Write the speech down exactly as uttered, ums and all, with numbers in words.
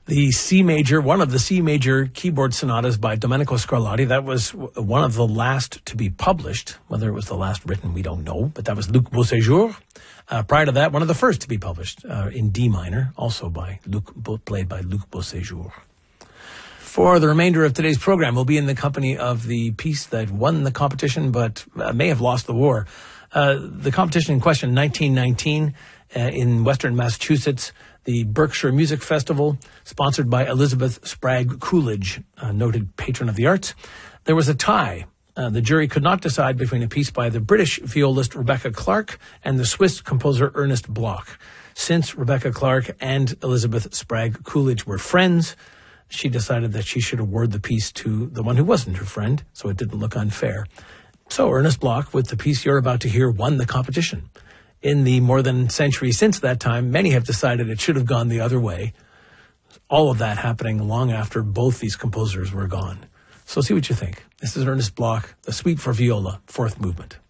The C major, one of the C major keyboard sonatas by Domenico Scarlatti. That was one of the last to be published. Whether it was the last written, we don't know. But that was Luc Beauséjour. Uh, prior to that, one of the first to be published uh, in D minor, also by Luc, played by Luc Beauséjour. For the remainder of today's program, we'll be in the company of the piece that won the competition, but uh, may have lost the war. Uh, the competition in question, nineteen nineteen, uh, in Western Massachusetts, the Berkshire Music Festival, sponsored by Elizabeth Spragg Coolidge, a noted patron of the arts. There was a tie. Uh, the jury could not decide between a piece by the British violist Rebecca Clark and the Swiss composer Ernest Bloch. Since Rebecca Clark and Elizabeth Spragg Coolidge were friends, she decided that she should award the piece to the one who wasn't her friend, so it didn't look unfair. So Ernest Bloch, with the piece you're about to hear, won the competition. In the more than century since that time, many have decided it should have gone the other way. All of that happening long after both these composers were gone. So see what you think. This is Ernest Bloch, the Suite for Viola, fourth movement.